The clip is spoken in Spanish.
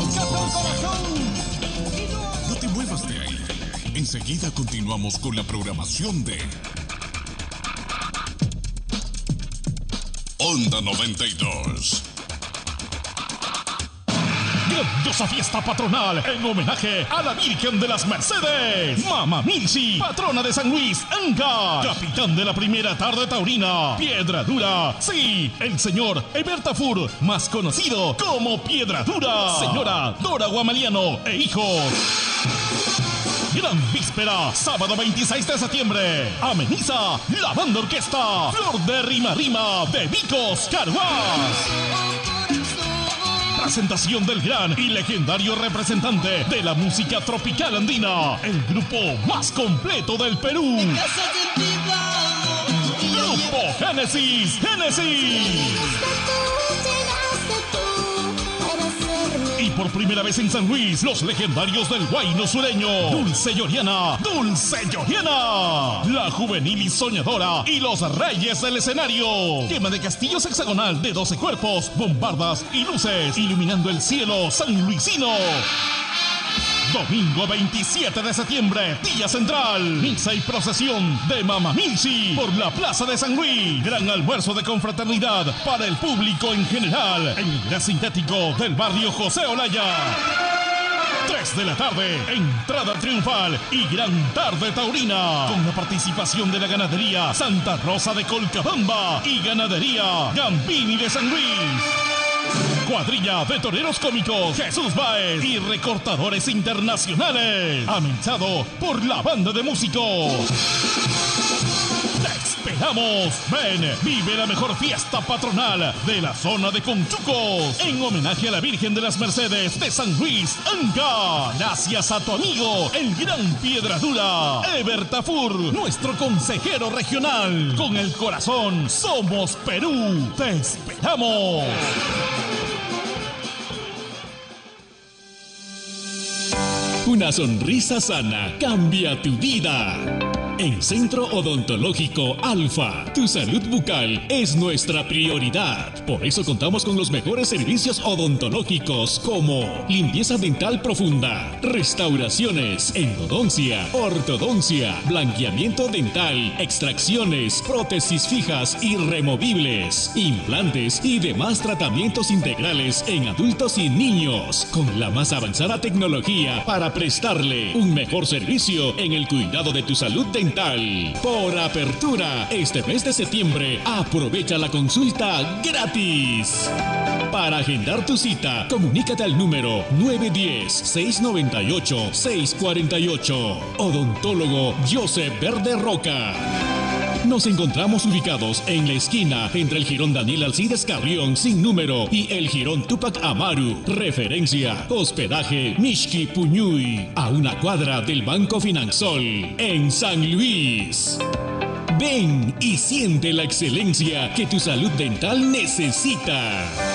No te muevas de ahí. Enseguida continuamos con la programación de Onda 92. Grandiosa fiesta patronal en homenaje a la Virgen de las Mercedes. Mama Milsi, patrona de San Luis, Ancash. Capitán de la primera tarde taurina, Piedra Dura. Sí, el señor Ebertafur, más conocido como Piedra Dura. Señora Dora Guamaliano e hijos. Gran víspera, sábado 26 de septiembre. Ameniza la banda orquesta Flor de Rima Rima de Vicos Carhuaz. Presentación del gran y legendario representante de la música tropical andina, el grupo más completo del Perú. Grupo Génesis. Y por primera vez en San Luis, los legendarios del Huayno sureño, Dulce Lloriana, la juvenil y soñadora y los reyes del escenario. Quema de castillos hexagonal de 12 cuerpos, bombardas y luces, iluminando el cielo sanluisino. Domingo 27 de septiembre, día central, misa y procesión de Mama Milsi por la Plaza de San Luis. Gran almuerzo de confraternidad para el público en general en el Gran Sintético del barrio José Olaya. 3 de la tarde, entrada triunfal y gran tarde taurina, con la participación de la ganadería Santa Rosa de Colcabamba y ganadería Gambini de San Luis. Cuadrilla de toreros cómicos Jesús Báez y recortadores internacionales, amenazado por la banda de músicos. Te esperamos. Ven, vive la mejor fiesta patronal de la zona de Conchucos en homenaje a la Virgen de las Mercedes de San Luis, Ancash. Gracias a tu amigo, el gran Piedra Dura, Ebertafur, nuestro consejero regional. Con el corazón somos Perú. Te esperamos. Una sonrisa sana cambia tu vida. En Centro Odontológico Alfa, tu salud bucal es nuestra prioridad. Por eso contamos con los mejores servicios odontológicos como limpieza dental profunda, restauraciones, endodoncia, ortodoncia, blanqueamiento dental, extracciones, prótesis fijas y removibles, implantes y demás tratamientos integrales en adultos y niños, con la más avanzada tecnología para prestarle un mejor servicio en el cuidado de tu salud dental. Por apertura, este mes de septiembre, aprovecha la consulta gratis. Para agendar tu cita, comunícate al número 910-698-648. Odontólogo Joseph Verde Roca. Nos encontramos ubicados en la esquina entre el Jirón Daniel Alcides Carrión sin número y el Jirón Tupac Amaru. Referencia: hospedaje Mishki Puñuy, a una cuadra del Banco Finansol, en San Luis. Ven y siente la excelencia que tu salud dental necesita.